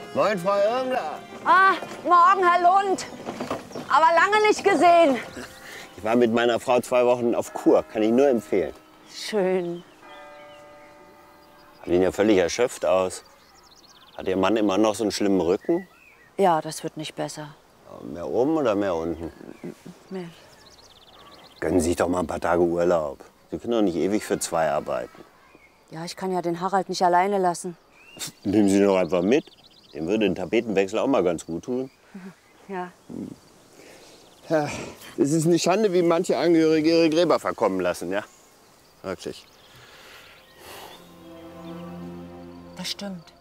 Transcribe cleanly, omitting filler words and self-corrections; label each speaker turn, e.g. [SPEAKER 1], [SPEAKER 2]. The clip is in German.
[SPEAKER 1] Moin, Frau Irmler.
[SPEAKER 2] Ah, morgen, Herr Lund. Aber lange nicht gesehen.
[SPEAKER 1] Ich war mit meiner Frau 2 Wochen auf Kur, kann ich nur empfehlen.
[SPEAKER 2] Schön.
[SPEAKER 1] Sehen ja völlig erschöpft aus. Hat Ihr Mann immer noch so einen schlimmen Rücken?
[SPEAKER 2] Ja, das wird nicht besser.
[SPEAKER 1] Mehr oben oder mehr unten?
[SPEAKER 2] Mehr.
[SPEAKER 1] Gönnen Sie sich doch mal ein paar Tage Urlaub. Sie können doch nicht ewig für 2 arbeiten.
[SPEAKER 2] Ja, ich kann ja den Harald nicht alleine lassen.
[SPEAKER 1] Nehmen Sie ihn doch einfach mit. Dem würde ein Tapetenwechsel auch mal ganz gut tun.
[SPEAKER 2] Ja.
[SPEAKER 1] Ja, es ist eine Schande, wie manche Angehörige ihre Gräber verkommen lassen, ja? Wirklich.
[SPEAKER 2] Das stimmt.